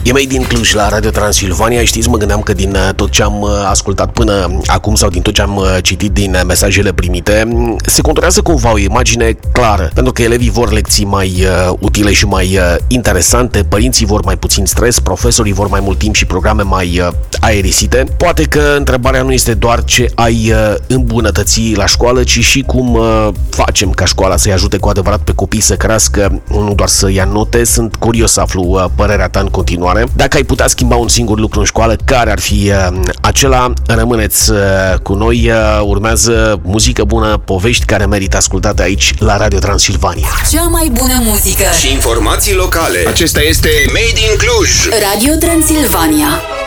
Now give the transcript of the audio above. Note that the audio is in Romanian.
E Made in Cluj la Radio Transilvania. Știți, mă gândeam că din tot ce am ascultat până acum sau din tot ce am citit din mesajele primite, se conturează cumva o imagine clară, pentru că elevii vor lecții mai utile și mai interesante, părinții vor mai puțin stres, profesorii vor mai mult timp și programe mai aerisite. Poate că întrebarea nu este doar ce ai îmbunătăți la școală, ci și cum facem ca școala să-i ajute cu adevărat pe copii să crească, nu doar să ia note. Sunt curios să aflu părerea ta în continuare. Dacă ai putea schimba un singur lucru în școală, care ar fi acela? Rămâneți cu noi, urmează muzică bună, povești care merită ascultate aici la Radio Transilvania. Cea mai bună muzică și informații locale. Acesta este Made in Cluj. Radio Transilvania.